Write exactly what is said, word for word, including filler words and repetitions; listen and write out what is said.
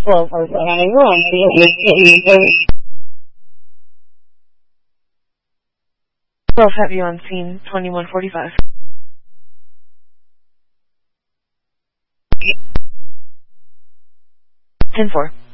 twelve oh seven. twelve have you on scene twenty-one forty-five. ten four.